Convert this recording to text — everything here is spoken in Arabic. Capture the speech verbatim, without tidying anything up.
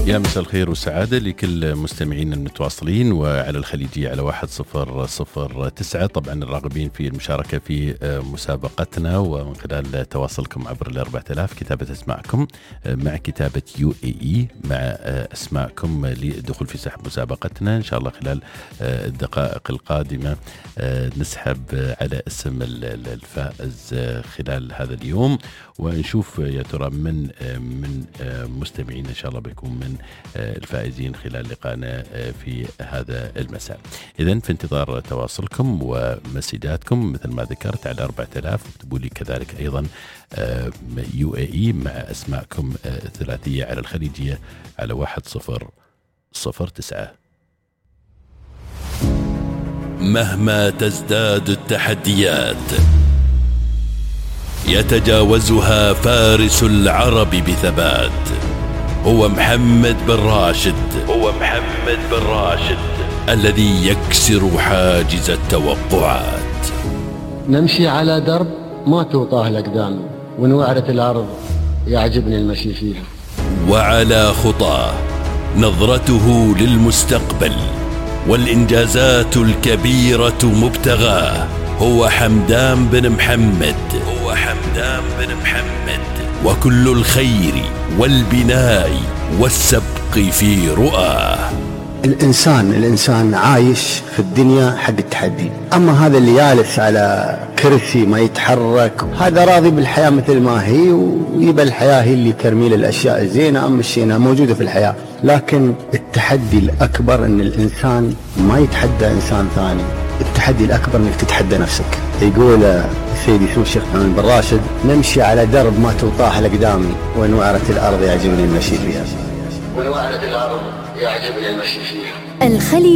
يا مساء الخير والسعادة لكل مستمعين المتواصلين وعلى الخليجية على واحد صفر صفر تسعة. طبعا الراغبين في المشاركة في مسابقتنا ومن خلال تواصلكم عبر الأربعة آلاف كتابة أسماءكم مع كتابة يو اي اي مع أسماءكم للدخول في سحب مسابقتنا. إن شاء الله خلال الدقائق القادمة نسحب على اسم الفائز خلال هذا اليوم، ونشوف يا ترى من من مستمعين إن شاء الله بيكون من الفائزين خلال لقائنا في هذا المساء. إذن في انتظار تواصلكم ومسجاتكم مثل ما ذكرت على أربعة آلاف، واكتبوا لي كذلك أيضا يو اي اي مع أسماءكم الثلاثية على الخليجية على واحد صفر صفر تسعة. مهما تزداد التحديات يتجاوزها فارس العرب بثبات. هو محمد بن راشد هو محمد بن راشد الذي يكسر حاجز التوقعات. نمشي على درب ما توطاه الأقدام، ونوعرة الأرض يعجبني المشي فيها. وعلى خطاه نظرته للمستقبل والإنجازات الكبيرة مبتغاه. هو حمدان بن محمد هو حمدان بن محمد وكل الخير والبناء والسبق في رؤاه. الإنسان الإنسان عايش في الدنيا حق التحدي، أما هذا اللي جالس على كرسي ما يتحرك هذا راضي بالحياة مثل ما هي، ويبقى الحياة هي اللي ترمي الأشياء الزينة أما الشينة موجودة في الحياة. لكن التحدي الأكبر أن الإنسان ما يتحدى إنسان ثاني، التحدي الأكبر أنك تتحدى نفسك. يقول سيدي سمو الشيخ محمد بن راشد: نمشي على درب ما توطاه الأقدام، ونوعرة الأرض يعجبني المشي فيها. ونوعرة الأرض يعجبني المشي فيها. الخليج.